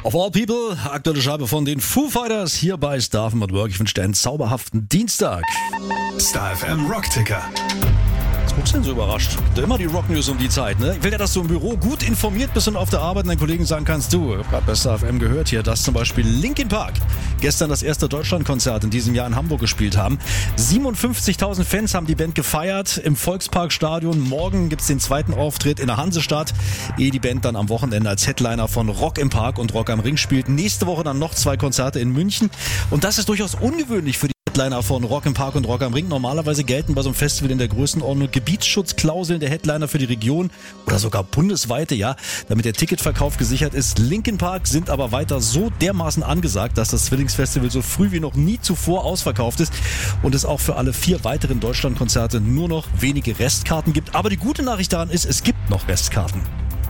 Of all people, aktuelle Scheibe von den Foo Fighters hier bei Star FM at Work. Ich wünsche dir einen zauberhaften Dienstag. Star FM Rockticker. Was guckst du denn so überrascht? Immer die Rock-News um die Zeit, ne? Ich will ja, dass du im Büro gut informiert bist und auf der Arbeit deinen Kollegen sagen kannst, du, ich hab grad bei Star FM gehört hier, dass zum Beispiel Linkin Park gestern das erste Deutschlandkonzert in diesem Jahr in Hamburg gespielt haben. 57.000 Fans haben die Band gefeiert im Volksparkstadion. Morgen gibt's den zweiten Auftritt in der Hansestadt, ehe die Band dann am Wochenende als Headliner von Rock im Park und Rock am Ring spielt. Nächste Woche dann noch 2 Konzerte in München. Und das ist durchaus ungewöhnlich für die Headliner von Rock im Park und Rock am Ring. Normalerweise gelten bei so einem Festival in der Größenordnung Gebietsschutzklauseln der Headliner für die Region oder sogar bundesweite, ja, damit der Ticketverkauf gesichert ist. Linkin Park sind aber weiter so dermaßen angesagt, dass das Zwillingsfestival so früh wie noch nie zuvor ausverkauft ist und es auch für alle 4 weiteren Deutschlandkonzerte nur noch wenige Restkarten gibt. Aber die gute Nachricht daran ist, es gibt noch Restkarten.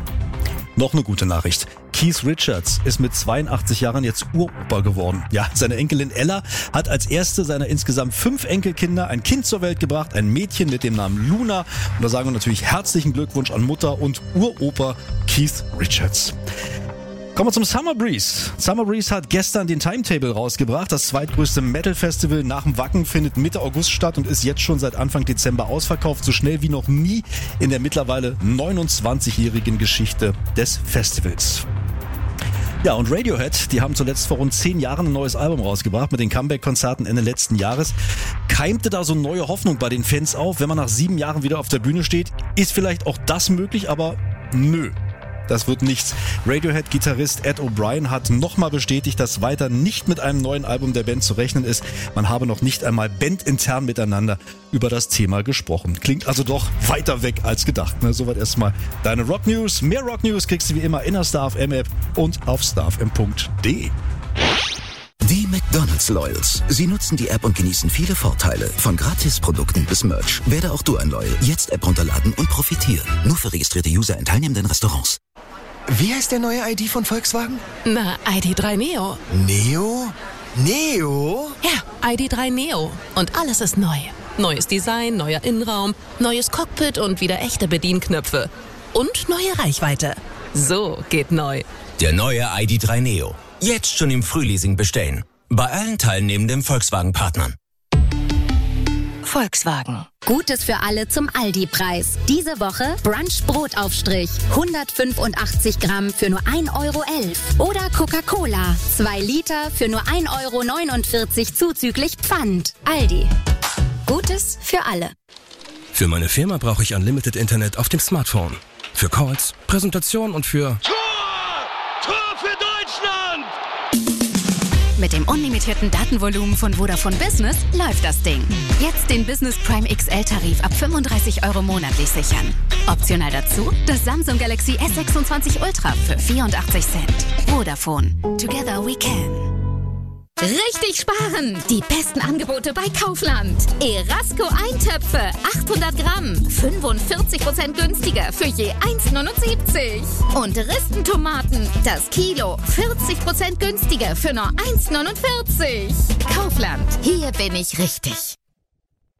Noch eine gute Nachricht. Keith Richards ist mit 82 Jahren jetzt Uropa geworden. Ja, seine Enkelin Ella hat als erste seiner insgesamt 5 Enkelkinder ein Kind zur Welt gebracht, ein Mädchen mit dem Namen Luna. Und da sagen wir natürlich herzlichen Glückwunsch an Mutter und Uropa Keith Richards. Kommen wir zum Summer Breeze. Summer Breeze hat gestern den Timetable rausgebracht. Das zweitgrößte Metal-Festival nach dem Wacken findet Mitte August statt und ist jetzt schon seit Anfang Dezember ausverkauft. So schnell wie noch nie in der mittlerweile 29-jährigen Geschichte des Festivals. Ja, und Radiohead, die haben zuletzt vor rund 10 Jahren ein neues Album rausgebracht mit den Comeback-Konzerten Ende letzten Jahres. Keimte da so neue Hoffnung bei den Fans auf, wenn man nach 7 Jahren wieder auf der Bühne steht? Ist vielleicht auch das möglich, aber nö. Das wird nichts. Radiohead-Gitarrist Ed O'Brien hat nochmal bestätigt, dass weiter nicht mit einem neuen Album der Band zu rechnen ist. Man habe noch nicht einmal bandintern miteinander über das Thema gesprochen. Klingt also doch weiter weg als gedacht. Ne? Soweit erstmal deine Rock News. Mehr Rock News kriegst du wie immer in der Star FM App und auf starfm.de. Die McDonald's Loyals. Sie nutzen die App und genießen viele Vorteile. Von Gratisprodukten bis Merch. Werde auch du ein Loyal. Jetzt App runterladen und profitieren. Nur für registrierte User in teilnehmenden Restaurants. Wie heißt der neue ID von Volkswagen? Na, ID.3 Neo. Neo? Neo? Ja, ID.3 Neo. Und alles ist neu. Neues Design, neuer Innenraum, neues Cockpit und wieder echte Bedienknöpfe. Und neue Reichweite. So geht neu. Der neue ID.3 Neo. Jetzt schon im Frühleasing bestellen. Bei allen teilnehmenden Volkswagen-Partnern. Volkswagen. Gutes für alle zum Aldi-Preis. Diese Woche Brunch-Brotaufstrich. 185 Gramm für nur 1,11 Euro. Oder Coca-Cola. 2 Liter für nur 1,49 Euro zuzüglich Pfand. Aldi. Gutes für alle. Für meine Firma brauche ich Unlimited Internet auf dem Smartphone. Für Calls, Präsentation und für... Tor für Deutschland! Mit dem unlimitierten Datenvolumen von Vodafone Business läuft das Ding. Jetzt den Business Prime XL-Tarif ab 35 Euro monatlich sichern. Optional dazu das Samsung Galaxy S26 Ultra für 84 Cent. Vodafone. Together we can. Richtig sparen! Die besten Angebote bei Kaufland. Erasco Eintöpfe, 800 Gramm, 45% günstiger für je 1,79. Und Ristentomaten, das Kilo, 40% günstiger für nur 1,49. Kaufland, hier bin ich richtig.